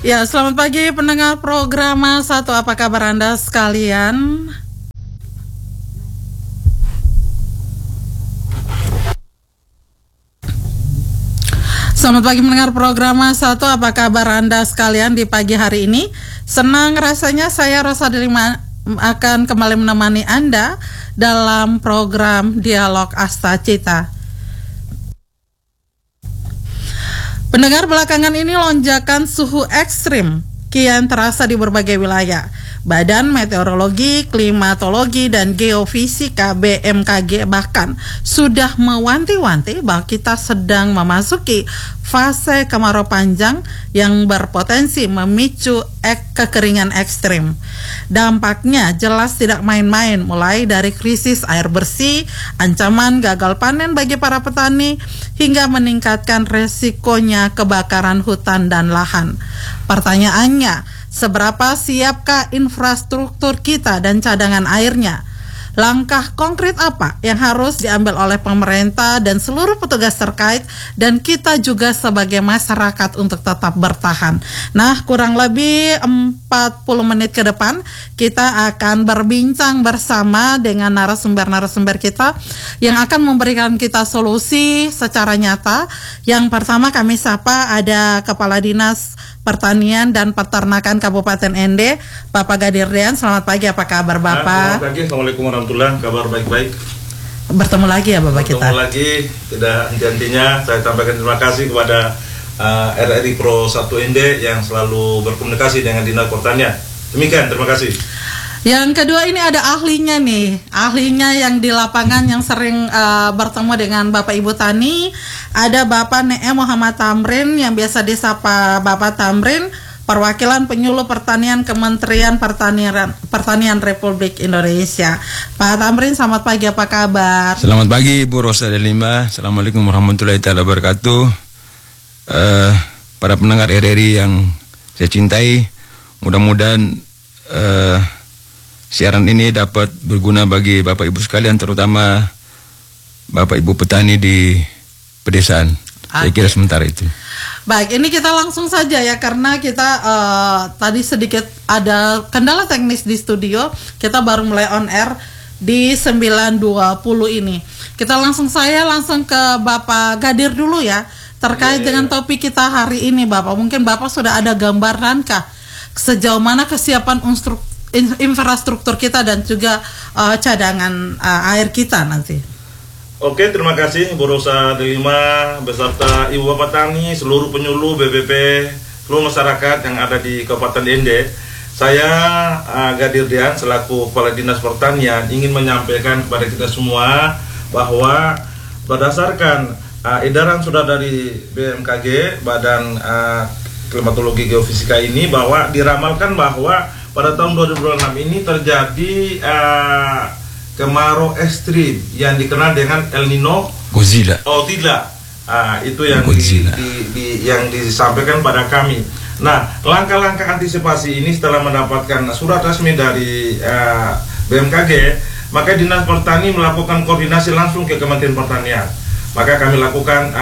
Ya, selamat pagi pendengar program Satu. Apa kabar Anda sekalian? Selamat pagi mendengar program Satu. Apa kabar Anda sekalian di pagi hari ini? Senang rasanya saya Rosa Delima akan kembali menemani Anda dalam program Dialog Asta Cita. Pendengar, belakangan ini lonjakan suhu ekstrim kian terasa di berbagai wilayah. Badan Meteorologi, Klimatologi, dan Geofisika BMKG bahkan sudah mewanti-wanti bahwa kita sedang memasuki fase kemarau panjang yang berpotensi memicu kekeringan ekstrim. Dampaknya jelas tidak main-main, mulai dari krisis air bersih, ancaman gagal panen bagi para petani, hingga meningkatkan resikonya kebakaran hutan dan lahan. Pertanyaannya, seberapa siapkah infrastruktur kita dan cadangan airnya? Langkah konkret apa yang harus diambil oleh pemerintah dan seluruh petugas terkait, dan kita juga sebagai masyarakat untuk tetap bertahan? Nah, kurang lebih 40 menit ke depan kita akan berbincang bersama dengan narasumber-narasumber kita yang akan memberikan kita solusi secara nyata. Yang pertama kami sapa ada Kepala Dinas Pertanian dan Peternakan Kabupaten Ende, Bapak Gadirdian. Selamat pagi, apa kabar Bapak? Selamat pagi, Assalamualaikum warahmatullahi, kabar baik-baik. Bertemu lagi ya Bapak kita? Bertemu lagi, tidak henti-hentinya. Saya sampaikan terima kasih kepada RRI Pro 1 Ende yang selalu berkomunikasi dengan Dinas Pertanian. Demikian, terima kasih. Yang kedua ini ada ahlinya nih, ahlinya yang di lapangan yang sering bertemu dengan Bapak Ibu Tani. Ada Bapak Ne Muhammad Tamrin yang biasa disapa Bapak Tamrin, perwakilan penyuluh pertanian Kementerian Pertanian Republik Indonesia. Pak Tamrin, selamat pagi, apa kabar? Selamat pagi Ibu Rosa Delima. Assalamualaikum warahmatullahi wabarakatuh. Para pendengar RRI yang saya cintai, mudah-mudahan siaran ini dapat berguna bagi Bapak Ibu sekalian, terutama Bapak Ibu petani di pedesaan. Saya kira sementara itu. Baik, ini kita langsung saja ya, karena kita tadi sedikit ada kendala teknis di studio. Kita baru mulai on air di 9.20 ini. Kita langsung ke Bapak Gadir dulu ya, terkait dengan topik kita hari ini Bapak. Mungkin Bapak sudah ada gambaran kah sejauh mana kesiapan infrastruktur kita dan juga cadangan air kita nanti? Oke, terima kasih Bu Rosa Delima beserta Ibu Bapak Tani, seluruh penyuluh BBP, seluruh masyarakat yang ada di Kabupaten Ende. Saya Gadirdian selaku Kepala Dinas Pertanian ingin menyampaikan kepada kita semua bahwa berdasarkan edaran sudah dari BMKG, Badan Klimatologi Geofisika ini, bahwa diramalkan bahwa pada tahun 2026 ini terjadi kemarau ekstrim yang dikenal dengan El Nino Godzilla. Oh tidak, itu yang yang disampaikan pada kami. Nah, langkah-langkah antisipasi ini setelah mendapatkan surat resmi dari BMKG, maka Dinas Pertanian melakukan koordinasi langsung ke Kementerian Pertanian. Maka kami lakukan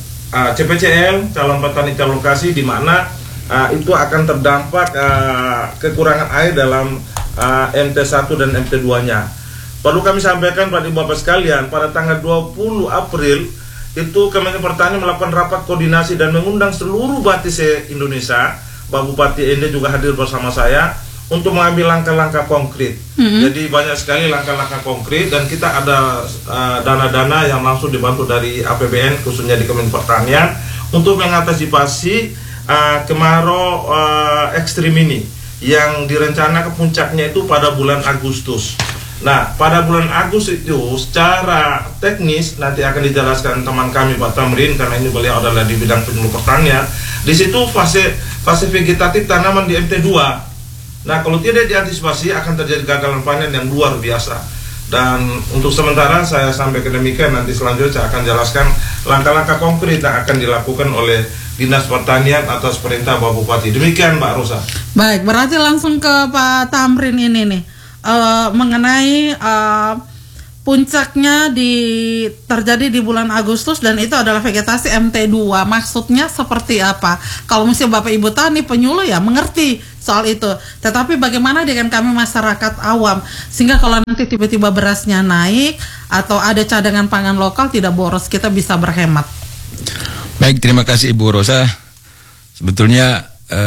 CPCL, calon petani calon lokasi, di mana itu akan terdampak kekurangan air dalam MT1 dan MT2-nya. Perlu kami sampaikan pada Ibu Bapak sekalian, pada tanggal 20 April itu Kementerian Pertanian melakukan rapat koordinasi dan mengundang seluruh bupati se-Indonesia. Pak Bupati Ende juga hadir bersama saya untuk mengambil langkah-langkah konkret. Jadi banyak sekali langkah-langkah konkret, dan kita ada dana-dana yang langsung dibantu dari APBN khususnya di Kementerian Pertanian untuk mengantisipasi kemarau ekstrim ini yang direncanakan puncaknya itu pada bulan Agustus. Nah, pada bulan Agustus itu secara teknis nanti akan dijelaskan teman kami Pak Tamrin, karena ini beliau adalah di bidang penyuluh pertanian. Di situ fase vegetatif tanaman di MT2. Nah, kalau tidak diantisipasi akan terjadi gagalan panen yang luar biasa. Dan untuk sementara saya sampaikan demikian, nanti selanjutnya saya akan jelaskan langkah-langkah konkret yang akan dilakukan oleh Dinas Pertanian atas perintah Bapak Bupati. Demikian Mbak Rosa. Baik, berarti langsung ke Pak Tamrin ini nih, mengenai puncaknya terjadi di bulan Agustus dan itu adalah vegetasi MT2. Maksudnya seperti apa? Kalau misalnya Bapak Ibu tani penyuluh ya mengerti soal itu. Tetapi bagaimana dengan kami masyarakat awam sehingga kalau nanti tiba-tiba berasnya naik atau ada cadangan pangan lokal tidak boros, kita bisa berhemat. Baik, terima kasih Ibu Rosa. Sebetulnya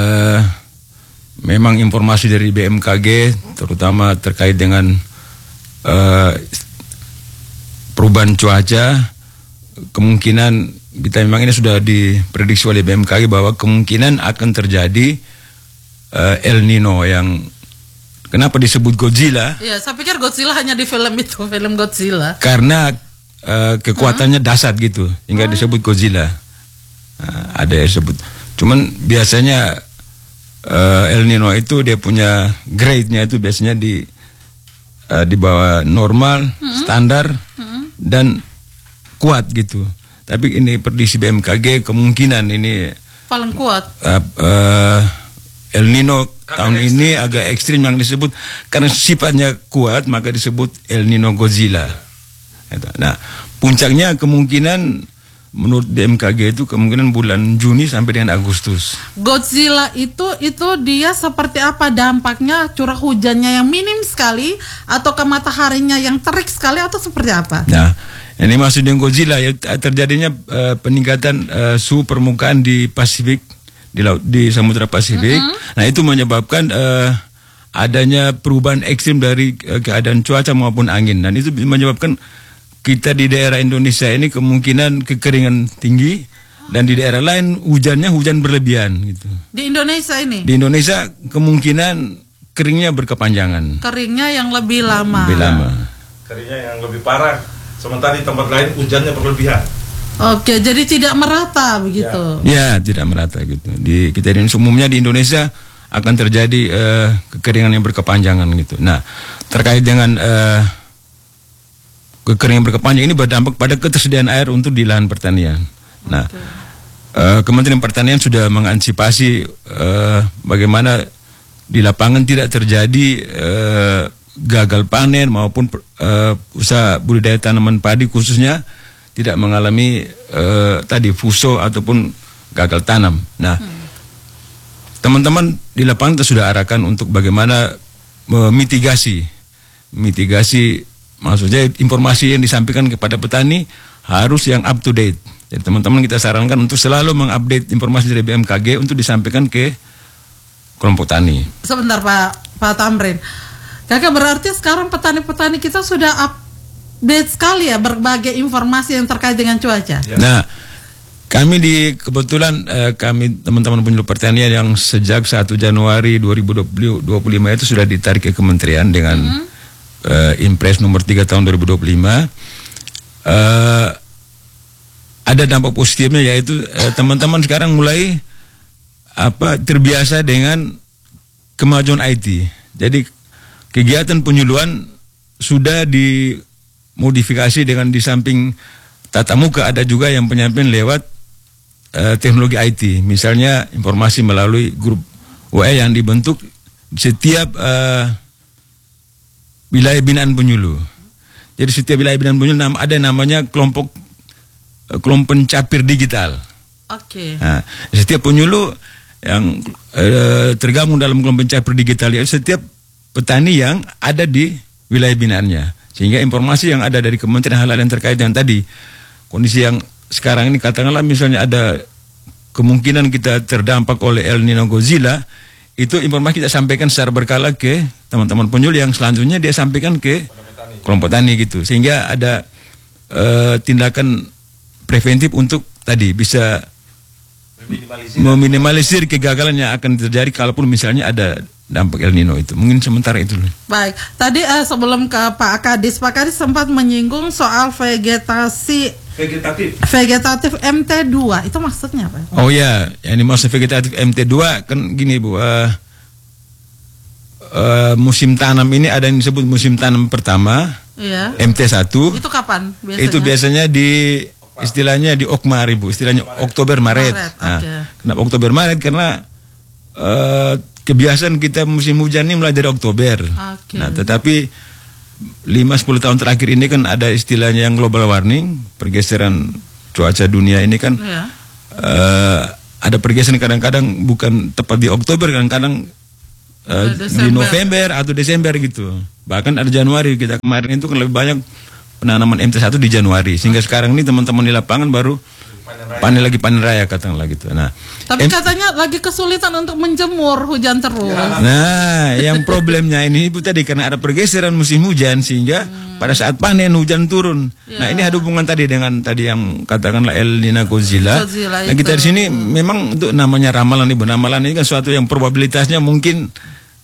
memang informasi dari BMKG terutama terkait dengan perubahan cuaca, kemungkinan kita memang ini sudah diprediksi oleh BMKG bahwa kemungkinan akan terjadi El Nino yang kenapa disebut Godzilla? Ya, saya pikir Godzilla hanya di film itu, film Godzilla. Karena kekuatannya dahsyat gitu, hingga disebut Godzilla. Ada yang disebut. Cuman biasanya El Nino itu dia punya grade-nya itu biasanya di bawah normal, standar, dan kuat gitu. Tapi ini prediksi BMKG kemungkinan ini paling kuat. El Nino tahun ini agak ekstrim yang disebut karena sifatnya kuat maka disebut El Nino Godzilla. Nah, puncaknya kemungkinan menurut BMKG itu kemungkinan bulan Juni sampai dengan Agustus. Godzilla itu dia seperti apa dampaknya? Curah hujannya yang minim sekali atau ke mataharinya yang terik sekali atau seperti apa? Nah, ini maksudnya Godzilla ya terjadinya peningkatan suhu permukaan di Pasifik, di Samudra Pasifik. Nah, itu menyebabkan adanya perubahan ekstrim dari keadaan cuaca maupun angin. Dan itu menyebabkan kita di daerah Indonesia ini kemungkinan kekeringan tinggi dan di daerah lain hujan berlebihan gitu. Di Indonesia ini? Di Indonesia kemungkinan keringnya berkepanjangan. Keringnya yang lebih lama. Lebih lama. Keringnya yang lebih parah. Sementara di tempat lain hujannya berlebihan. Oke, jadi tidak merata begitu. Ya, tidak merata gitu. Kita umumnya di Indonesia akan terjadi kekeringan yang berkepanjangan gitu. Nah, terkait dengan kekeringan berkepanjangan ini berdampak pada ketersediaan air untuk di lahan pertanian. Nah, Kementerian Pertanian sudah mengantisipasi bagaimana di lapangan tidak terjadi gagal panen maupun usaha budidaya tanaman padi khususnya tidak mengalami fuso ataupun gagal tanam. Nah, teman-teman di lapangan kita sudah arahkan untuk bagaimana mitigasi, maksudnya informasi yang disampaikan kepada petani harus yang up to date. Jadi teman-teman kita sarankan untuk selalu mengupdate informasi dari BMKG untuk disampaikan ke kelompok tani. Sebentar Pak Tamrin. Kakak berarti sekarang petani-petani kita sudah update sekali ya berbagai informasi yang terkait dengan cuaca. Ya. Nah, kami kebetulan kami teman-teman penyuluh pertanian yang sejak 1 Januari 2025 itu sudah ditarik ke kementerian dengan Impres nomor 3 tahun 2025. Ada dampak positifnya yaitu teman-teman sekarang mulai terbiasa dengan kemajuan IT. Jadi kegiatan penyuluhan sudah dimodifikasi dengan di samping tatap muka ada juga yang penyampaian lewat teknologi IT. Misalnya informasi melalui grup WA yang dibentuk setiap wilayah binaan penyuluh. Jadi setiap wilayah binaan penyuluh ada namanya kelompok pencapir digital. Oke. Nah, setiap penyuluh yang tergabung dalam kelompok pencapir digital ya setiap petani yang ada di wilayah binaannya. Sehingga informasi yang ada dari kementerian hal-hal yang terkait dengan tadi kondisi yang sekarang ini katakanlah misalnya ada kemungkinan kita terdampak oleh El Nino Godzilla, itu informasi kita sampaikan secara berkala ke teman-teman penyuluh yang selanjutnya dia sampaikan ke kelompok tani gitu. Sehingga ada tindakan preventif untuk tadi bisa meminimalisir kegagalan yang akan terjadi kalaupun misalnya ada dampak El Nino itu. Mungkin sementara itu. Baik, tadi sebelum ke Pak Kadis sempat menyinggung soal vegetatif MT2. Itu maksudnya apa? Oh ya, yang dimaksud vegetatif MT2 kan gini Bu, musim tanam ini ada yang disebut musim tanam pertama, iya. MT1. Itu kapan biasanya? Itu biasanya istilahnya di Okmar Ibu, istilahnya Oktober Maret. Nah, okay. Kenapa Oktober Maret? Karena kebiasaan kita musim hujan ini mulai dari Oktober. Okay. Nah, tetapi 5-10 tahun terakhir ini kan ada istilahnya yang global warming, pergeseran cuaca dunia ini kan ada pergeseran kadang-kadang bukan tepat di Oktober, kadang-kadang di November atau Desember gitu. Bahkan ada Januari, kita kemarin itu kan lebih banyak penanaman MT1 di Januari, sehingga sekarang ini teman-teman di lapangan baru panen raya katakanlah gitu. Nah, tapi katanya lagi kesulitan untuk menjemur, hujan terus. Nah, yang problemnya ini Ibu tadi karena ada pergeseran musim hujan sehingga pada saat panen hujan turun. Nah, ini ada hubungan tadi dengan tadi yang katakanlah El Nino Godzilla. Nah, kita di sini memang untuk namanya ramalan Ibu. Ramalan ini kan suatu yang probabilitasnya mungkin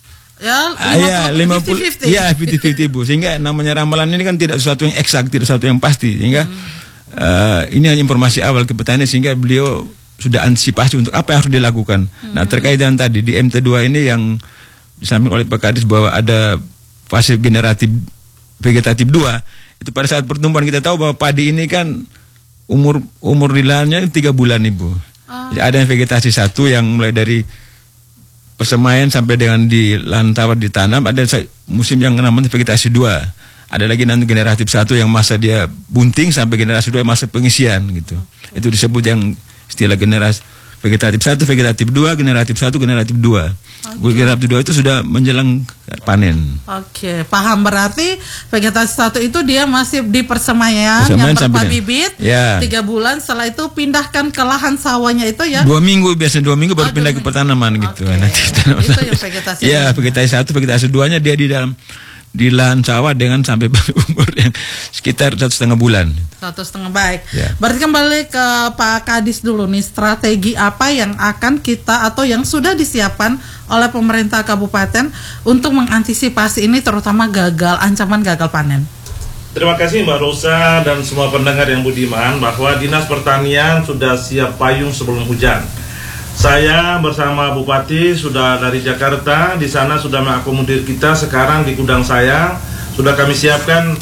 ya 50-50. Ya 50-50 Bu. Sehingga namanya ramalan ini kan tidak sesuatu yang eksak, tidak sesuatu yang pasti. Sehingga ini hanya informasi awal ke petani sehingga beliau sudah antisipasi untuk apa yang harus dilakukan. Nah, terkait dengan tadi di MT2 ini yang disampaikan oleh Pak Kadis bahwa ada fase vegetatif 2, itu pada saat pertumbuhan kita tahu bahwa padi ini kan umur dilahannya 3 bulan Ibu. Jadi ada yang vegetasi 1 yang mulai dari persemaian sampai dengan di lahan tawar ditanam, ada musim yang namanya vegetasi 2. Ada lagi nanti generatif 1 yang masa dia bunting sampai generasi 2 masa pengisian gitu. Itu disebut yang istilah generasi vegetatif 1, vegetatif 2, generatif 1, generatif 2. Generatif 2 itu sudah menjelang panen. Oke, paham. Berarti vegetasi 1 itu dia masih di persemaian yang berupa bibit. 3 bulan setelah itu pindahkan ke lahan sawahnya itu ya. 2 minggu, biasanya 2 minggu baru pindah ke pertanaman gitu. Nanti itu yang vegetasi. Ya, vegetasi 1, vegetasi 2-nya dia di lahan sawah dengan sampai berumur yang sekitar 1,5 bulan. 1,5, baik. Berarti kembali ke Pak Kadis dulu nih, strategi apa yang akan kita atau yang sudah disiapkan oleh pemerintah kabupaten untuk mengantisipasi ini, terutama ancaman gagal panen? Terima kasih Mbak Rosa dan semua pendengar yang budiman, bahwa Dinas Pertanian sudah siap payung sebelum hujan. Saya bersama Bupati sudah dari Jakarta, di sana sudah mengakomodir kita. Sekarang di gudang saya sudah kami siapkan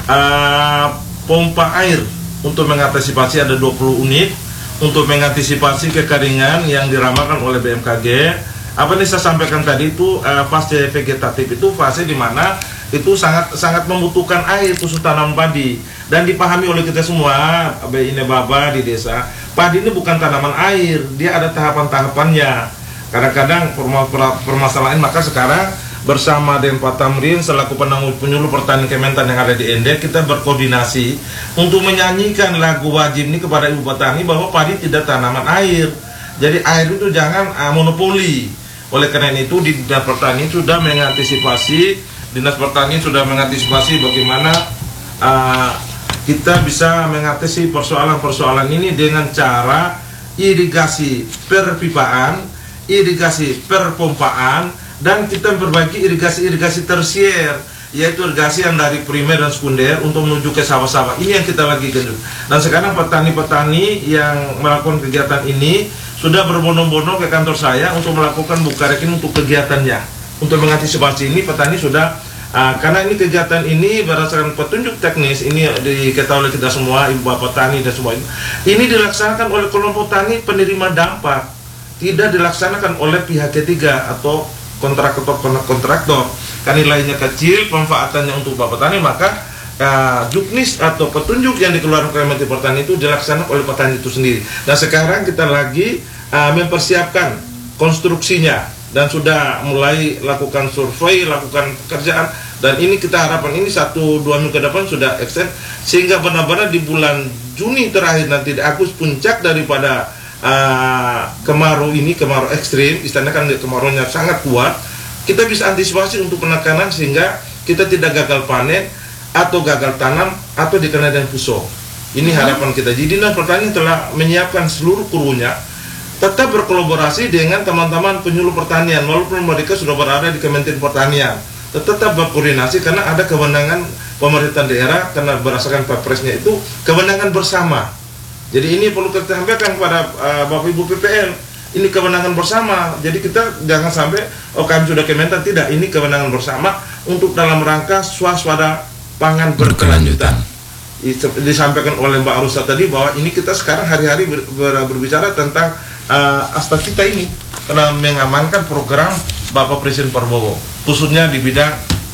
pompa air untuk mengantisipasi, ada 20 unit untuk mengantisipasi kekeringan yang diramalkan oleh BMKG. Apa yang saya sampaikan tadi itu fase vegetatif itu fase di mana itu sangat membutuhkan air khusus tanam padi, dan dipahami oleh kita semua ini Baba di desa, padi ini bukan tanaman air, dia ada tahapan-tahapannya. Kadang-kadang permasalahan, maka sekarang bersama dengan Pak Tamrin selaku penyuluh pertanian Kementan yang ada di Ende, kita berkoordinasi untuk menyanyikan lagu wajib ini kepada ibu petani bahwa padi tidak tanaman air. Jadi air itu jangan monopoli. Oleh karena itu di Dinas Pertanian sudah mengantisipasi bagaimana kita bisa mengatasi persoalan-persoalan ini dengan cara irigasi perpipaan, irigasi perpompaan, dan kita berbagi irigasi tersier, yaitu irigasi yang dari primer dan sekunder untuk menuju ke sawah-sawah. Ini yang kita lagi genjot. Dan sekarang petani-petani yang melakukan kegiatan ini sudah berbondong-bondong ke kantor saya untuk melakukan buka rekening untuk kegiatannya. Untuk mengantisipasi ini petani sudah karena ini kegiatan ini berdasarkan petunjuk teknis ini diketahui oleh kita semua, ibu bapak petani dan semua ini dilaksanakan oleh kelompok tani penerima dampak, tidak dilaksanakan oleh pihak ketiga atau kontraktor karena nilainya kecil, pemanfaatannya untuk bapak petani, maka juknis atau petunjuk yang dikeluarkan oleh Menteri Pertanian itu dilaksanakan oleh petani itu sendiri. Dan sekarang kita lagi mempersiapkan konstruksinya dan sudah mulai lakukan survei, lakukan pekerjaan, dan ini kita harapkan ini 1-2 minggu ke depan sudah extend, sehingga benar-benar di bulan Juni terakhir nanti di Agustus puncak daripada kemarau ini, kemarau ekstrim, istilahnya kan kemaraunya sangat kuat, kita bisa antisipasi untuk penekanan sehingga kita tidak gagal panen atau gagal tanam atau dikena dengan puso. Ini harapan kita. Jadi Dinas Pertanian telah menyiapkan seluruh krunya tetap berkolaborasi dengan teman-teman penyuluh pertanian, walaupun mereka sudah berada di Kementerian Pertanian, tetap berkoordinasi karena ada kewenangan pemerintah daerah, karena berdasarkan Perpresnya itu kewenangan bersama. Jadi ini perlu kita sampaikan kepada Bapak Ibu PPL, ini kewenangan bersama. Jadi kita jangan sampai kami sudah Kementan, tidak, ini kewenangan bersama untuk dalam rangka swasembada pangan berkelanjutan. Disampaikan oleh Mbak Arusa tadi bahwa ini kita sekarang hari-hari berbicara tentang aspek kita ini karena mengamankan program Bapak Presiden Prabowo, khususnya di bidang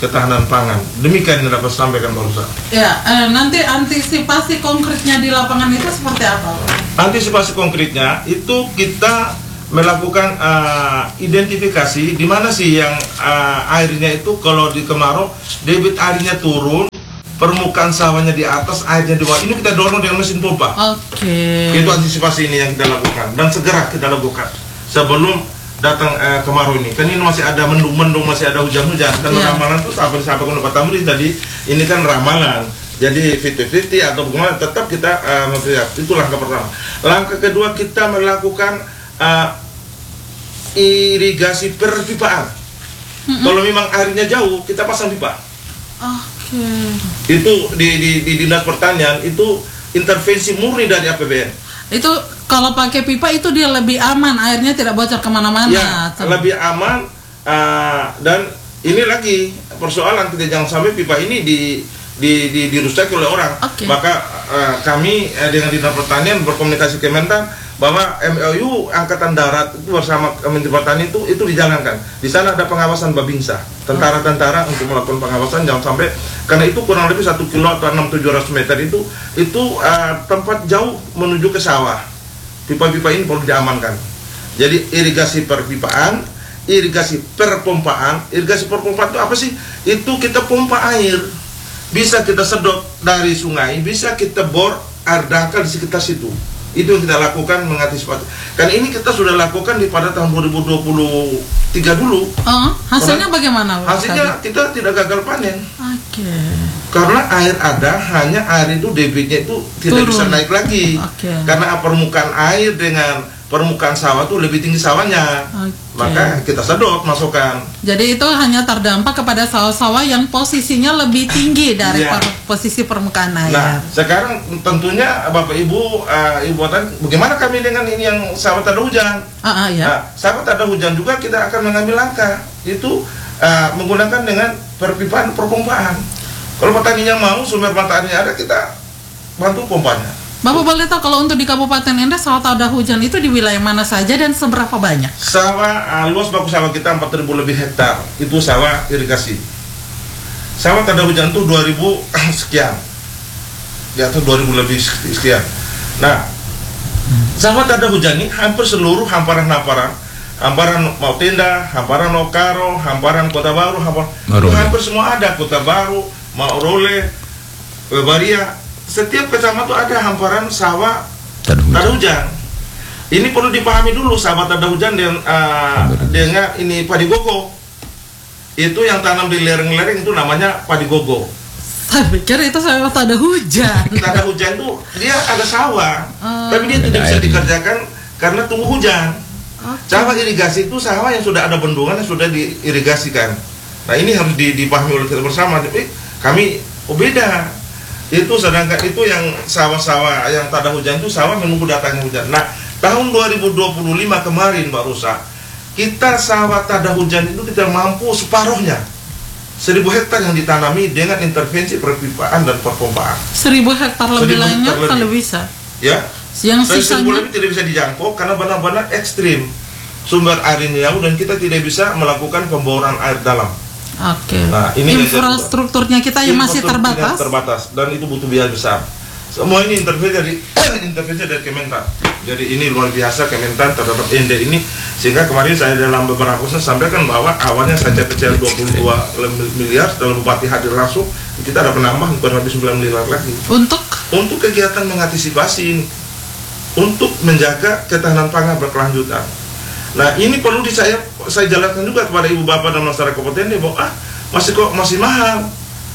ketahanan pangan. Demikian yang dapat saya sampaikan barusan. Ya, nanti antisipasi konkretnya di lapangan itu seperti apa? Antisipasi konkretnya itu kita melakukan identifikasi di mana sih yang airnya itu kalau di kemarau debit airnya turun, permukaan sawahnya di atas, airnya di bawah. Ini kita dorong dengan mesin pompa. Oke. Itu antisipasi ini yang kita lakukan dan segera kita lakukan sebelum datang kemarau ini. Kan ini masih ada mendung-mendung, masih ada hujan-hujan. Dan ramalan itu sampai Pak Tamrin tadi ini kan ramalan. Jadi 50-50 atau bagaimana tetap kita mempersiapkan. Itu langkah pertama. Langkah kedua kita melakukan irigasi perpipaan. Kalau memang airnya jauh, kita pasang pipa. Oke. Itu di Dinas Pertanian itu intervensi murni dari APBN. Itu kalau pakai pipa itu dia lebih aman, airnya tidak bocor kemana-mana. Ya, lebih aman dan ini lagi persoalan kita jangan sampai pipa ini dirusak oleh orang. Okay. Maka kami dengan Dinas Pertanian berkomunikasi Kementan bahwa MOU Angkatan Darat itu bersama Menteri Pertanian itu dijalankan. Di sana ada pengawasan Babinsa, tentara-tentara untuk melakukan pengawasan jangan sampai, karena itu kurang lebih 1 kilo atau 600-700 meter itu tempat jauh menuju ke sawah. Pipa-pipa ini perlu diamankan. Jadi irigasi perpipaan, irigasi perpompaan. Irigasi perpompaan itu apa sih? Itu kita pompa air. Bisa kita sedot dari sungai, bisa kita bor air dangkal di sekitar situ. Itu yang kita lakukan mengantisipasi. Kan ini kita sudah lakukan pada tahun 2023 dulu. Hasilnya bagaimana? Hasilnya kita tidak gagal panen. Oke. Karena air ada, hanya air itu debitnya itu tidak bisa naik lagi. Karena permukaan air dengan permukaan sawah itu lebih tinggi sawahnya. Maka kita sedot masukkan. Jadi itu hanya terdampak kepada sawah-sawah yang posisinya lebih tinggi dari posisi permukaan air. Nah, sekarang tentunya Bapak Ibu, Ibu bagaimana kami dengan ini yang sawah tak ada hujan? Nah, sawah tak ada hujan juga kita akan mengambil langkah itu menggunakan dengan perpipaan perpompaan. Kalau petaninya mau, sumber mata airnya ada, kita bantu pompanya. Bapak boleh tahu kalau untuk di Kabupaten Ende sawah tak ada hujan itu di wilayah mana saja dan seberapa banyak? Sawah luas baku sawah kita 4.000 lebih hektar. Itu sawah irigasi. Sawah tak ada hujan itu 2.000 sekian. Ya, atau 2.000 lebih sekian. Nah, sawah tak ada hujan ini hampir seluruh hamparan-hamparan, hamparan Mautenda, hamparan Okaro, hamparan Kota Baru, hampir semua ada. Kota Baru, Maurole, Bebaria. Setiap kecamatan itu ada hamparan sawah tak ada hujan. Ini perlu dipahami dulu, sawah tak ada hujan dengan ini padi gogo. Itu yang tanam di lereng-lereng itu namanya padi gogo. Saya pikir itu sawah tak ada hujan. Tak ada hujan itu dia ada sawah, tapi dia tidak bisa dikerjakan karena tunggu hujan. Sawah irigasi itu sawah yang sudah ada bendungan yang sudah diirigasikan. Nah, ini harus dipahami oleh kita bersama. Tapi kami beda. Itu sedangkan itu yang sawah-sawah yang tak ada hujan itu sawah menunggu datangnya hujan. Nah, tahun 2025 kemarin Mbak Rusa, kita sawah tak ada hujan itu kita mampu separuhnya. 1.000 hektar yang ditanami dengan intervensi perpipaan dan perpompaan. 1.000 hektar lebih lainnya kalau bisa. Ya. Yang sisanya 1.000 lebih tidak bisa dijangkau karena benar-benar ekstrim. Sumber airnya jauh dan kita tidak bisa melakukan pemboran air dalam. Nah, ini infrastrukturnya kita yang masih terbatas dan itu butuh biaya besar. Semua ini intervensi dari Kementan. Jadi ini luar biasa Kementan terhadap Ende ini, sehingga kemarin saya dalam beberapa proses sampaikan bahwa awalnya saya kecil 22 miliar, setelah Bupati hadir langsung kita ada penambahan kurang lebih 9 miliar lagi untuk kegiatan mengantisipasi ini, untuk menjaga ketahanan pangan berkelanjutan. Nah, ini perlu saya jelaskan juga kepada ibu bapak dan masyarakat Kabupaten Ende bahwa masih mahal.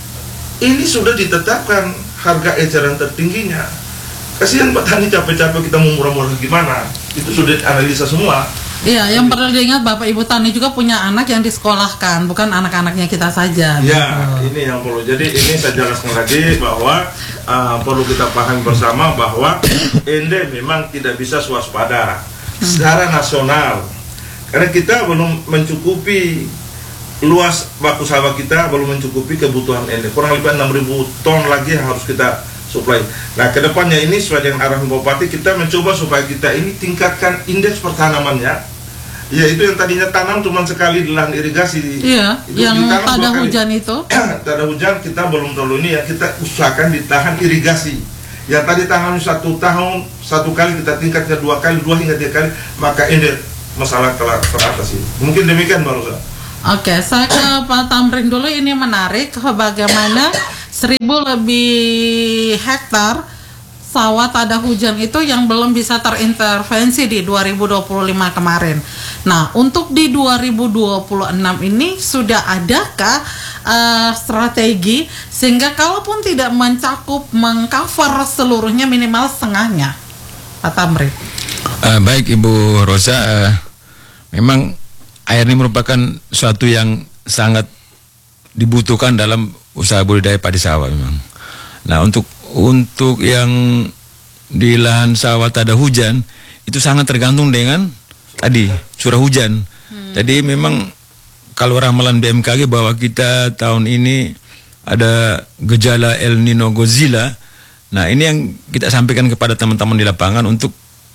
Ini sudah ditetapkan harga eceran tertingginya. Kasihan petani capek-capek kita mau murah-murah gimana? Itu sudah analisa semua. Iya, yang perlu diingat Bapak Ibu Tani juga punya anak yang disekolahkan, bukan anak-anaknya kita saja. Ya, ini yang perlu. Jadi ini saya jelaskan lagi bahwa perlu kita pahami bersama bahwa Ende memang tidak bisa swaspada secara nasional, karena kita belum mencukupi luas baku sawah, kita belum mencukupi kebutuhan Ende. Kurang lebih 6.000 ton lagi harus kita supply. Nah, kedepannya ini sesuai dengan arahan Bupati, kita mencoba supaya kita ini tingkatkan indeks pertanamannya Ya itu yang tadinya tanam cuma sekali di lahan irigasi. Iya, itu yang ditanam tak ada 2 kali. hujan itu. Tak ada hujan, kita belum terlalu ini ya, kita usahakan di lahan irigasi. Yang tadi tanam 1 tahun 1 kali, kita tingkat ke 2 kali, 2 hingga 3 kali, maka ini masalah telah teratasi. Mungkin demikian Pak Rosa. Oke, saya ke Pak Tamrin dulu. Ini menarik bagaimana 1000 lebih hektar sawah tak ada hujan itu yang belum bisa terintervensi di 2025 kemarin. Nah, untuk di 2026 ini sudah adakah strategi sehingga kalaupun tidak mencakup mengcover seluruhnya, minimal setengahnya, Pak Tamrin? Baik Ibu Rosa, memang air ini merupakan suatu yang sangat dibutuhkan dalam usaha budidaya padi sawah memang. Nah, untuk yang di lahan sawah tak ada hujan itu sangat tergantung dengan tadi curah hujan. Jadi memang kalau ramalan BMKG bahwa kita tahun ini ada gejala El Nino Godzilla. Nah, ini yang kita sampaikan kepada teman-teman di lapangan untuk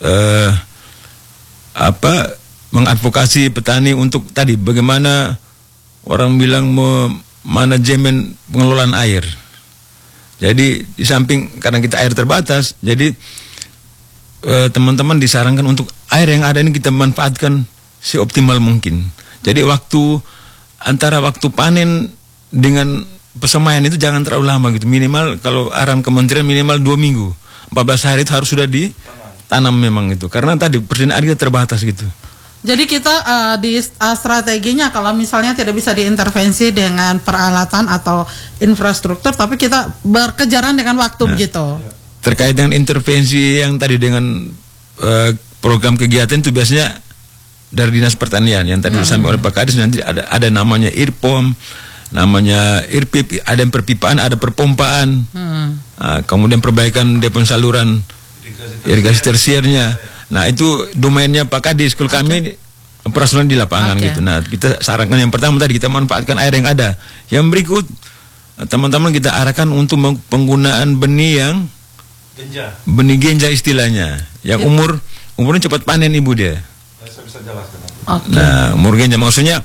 mengadvokasi petani untuk tadi bagaimana orang bilang manajemen pengelolaan air. Jadi di samping karena kita air terbatas, jadi teman-teman disarankan untuk air yang ada ini kita manfaatkan seoptimal mungkin. Jadi antara waktu panen dengan pesemaian itu jangan terlalu lama gitu. Minimal kalau arahan kementerian minimal 2 minggu, 14 hari itu harus sudah ditanam memang itu. Karena tadi persediaan air kita terbatas gitu. Jadi kita di strateginya kalau misalnya tidak bisa diintervensi dengan peralatan atau infrastruktur, tapi kita berkejaran dengan waktu begitu. Terkait dengan intervensi yang tadi dengan program kegiatan itu biasanya dari Dinas Pertanian yang tadi disampaikan oleh Pak Kadis, nanti ada namanya IRPOM, namanya IRPIP, ada yang perpipaan, ada perpompaan, kemudian perbaikan depon saluran irigasi tersiernya. Nah, itu domainnya Pak Kadis. Kalau kami operasional di lapangan gitu. Nah, kita sarankan yang pertama tadi kita manfaatkan air yang ada. Yang berikut teman-teman kita arahkan untuk penggunaan benih yang benih genja istilahnya, yang umurnya cepat panen Ibu dia. Saya bisa jelaskan. Nah, umur genja maksudnya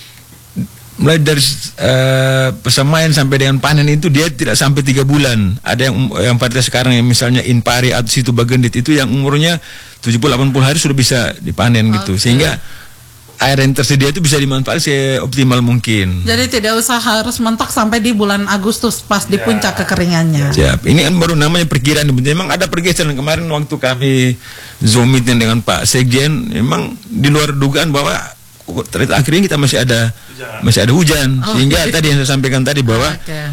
mulai dari pesemaian sampai dengan panen itu dia tidak sampai 3 bulan. Ada yang varietas sekarang yang misalnya Inpari atau Situ Bagendit itu yang umurnya 70-80 hari sudah bisa dipanen gitu. Sehingga air yang tersedia itu bisa dimanfaatkan seoptimal mungkin. Jadi tidak usah harus mentok sampai di bulan Agustus pas di puncak kekeringannya. Siap. Ini kan baru namanya perkiraan. Memang ada pergeseran kemarin waktu kami Zoom meeting dengan Pak Sekjen, memang di luar dugaan bahwa ternyata akhirnya kita masih ada hujan. Sehingga tadi yang saya sampaikan tadi bahwa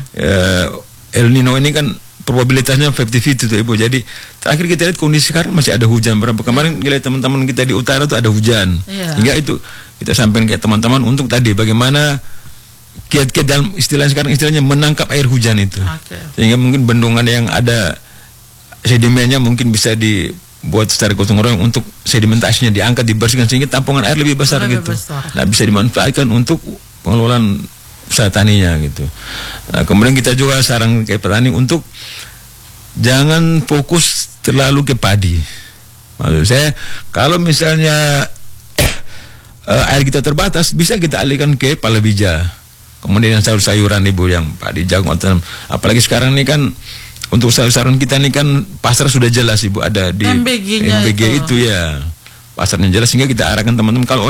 El Nino ini kan probabilitasnya 50-50 tuh Ibu. Jadi terakhir kita lihat kondisi sekarang masih ada hujan. Berapa kemarin kita lihat teman-teman kita di utara tuh ada hujan. Hingga itu kita sampaikan ke teman-teman untuk tadi bagaimana kiat-kiat dalam istilahnya menangkap air hujan itu. Sehingga mungkin bendungan yang ada sedimennya mungkin bisa dibuat secara gotong royong untuk sedimentasinya diangkat, dibersihkan sehingga tampungan air lebih besar gitu. Nah, bisa dimanfaatkan untuk pengelolaan usaha taninya gitu. Nah, kemudian kita juga saran ke petani untuk jangan fokus terlalu ke padi. Maksud saya kalau misalnya air kita terbatas, bisa kita alihkan ke palawija. Kemudian sayur-sayuran Ibu yang padi, jagung, apalagi sekarang ini kan untuk sayur-sayuran kita ini kan pasar sudah jelas Ibu, ada di MBG itu ya. Pasarnya jelas sehingga kita arahkan teman-teman kalau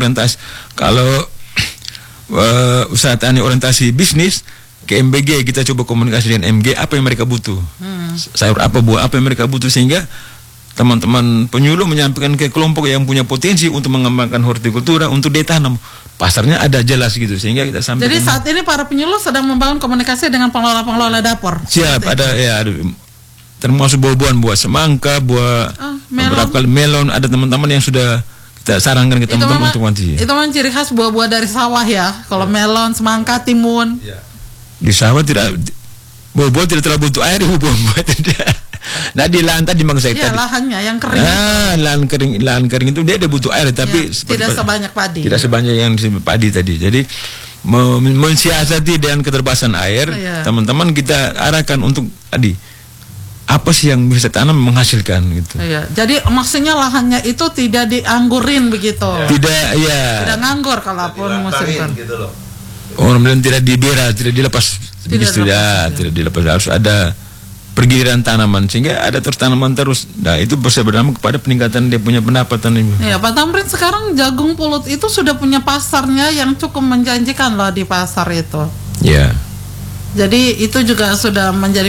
usaha tani orientasi bisnis ke MBG, kita coba komunikasi dengan MG apa yang mereka butuh, sayur apa, buah apa yang mereka butuh, sehingga teman-teman penyuluh menyampaikan ke kelompok yang punya potensi untuk mengembangkan hortikultura untuk ditanam. Pasarnya ada jelas gitu sehingga kita sampaikan. Jadi saat ini para penyuluh sedang membangun komunikasi dengan pengelola dapur. Siap, ada termasuk buah-buahan, buah semangka, buah beberapa kali melon, ada teman-teman yang sudah kita sarankan ke teman-teman untuk nanti. Itu memang ciri khas buah-buah dari sawah ya. Kalau melon, semangka, timun. Di sawah buah-buah tidak terlalu butuh air, buah-buah tidak. Nah, di lahan tadi maksud saya tadi. Lahannya yang kering. Lahan kering itu dia butuh air tapi tidak sebanyak padi. Tidak sebanyak yang padi tadi. Jadi mensiasati dengan keterbatasan air, teman-teman kita arahkan untuk tadi apa sih yang bisa tanam menghasilkan gitu. Iya. Jadi maksudnya lahannya itu tidak dianggurin begitu. Tidak, ya. Tidak nganggur kalaupun musim Dilantarin itu. gitu loh. Orang bilang tidak dibera, tidak dilepas. Tidak dilepas. Harus ada pergiliran tanaman sehingga ada terus tanaman terus. Nah, itu bisa berdampak kepada peningkatan dia punya pendapatan ini. Iya, Pak Tamrin, sekarang jagung pulut itu sudah punya pasarnya yang cukup menjanjikan loh di pasar itu. Ya. Jadi itu juga sudah menjadi